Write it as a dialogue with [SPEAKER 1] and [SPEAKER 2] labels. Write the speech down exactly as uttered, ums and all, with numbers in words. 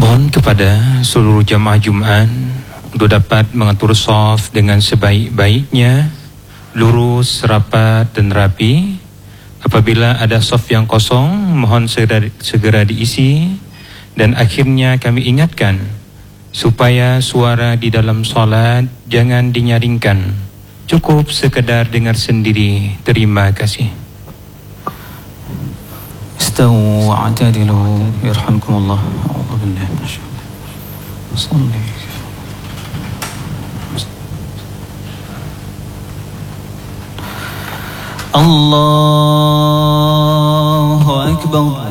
[SPEAKER 1] Mohon kepada seluruh jamaah Jumaat untuk dapat mengatur saf dengan sebaik-baiknya, lurus, rapat dan rapi. Apabila ada saf yang kosong, mohon segera, segera diisi. Dan akhirnya kami ingatkan supaya suara di dalam solat jangan dinyaringkan, cukup sekedar dengar sendiri. Terima kasih.
[SPEAKER 2] Istawu wa'tadilu yarhamkumullah. A'udzu billahi minasyaitonir rajim. Allahu akbar.